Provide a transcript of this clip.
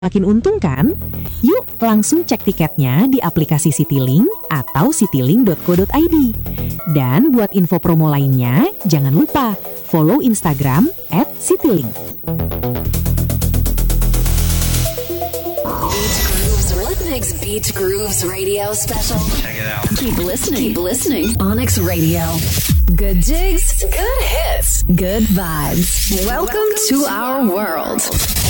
Makin untung kan? Yuk langsung cek tiketnya di aplikasi Citylink atau citylink.co.id. Dan buat info promo lainnya, jangan lupa follow Instagram @citylink. Beach Grooves Radio Special. Check it out. Keep listening. Onyx Radio. Good jigs, good hits, good vibes. Welcome to our world.